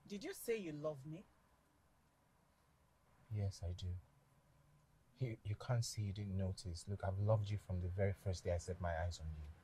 Did you say you love me? Yes, I do. You can't see, you didn't notice. Look, I've loved you from the very first day I set my eyes on you.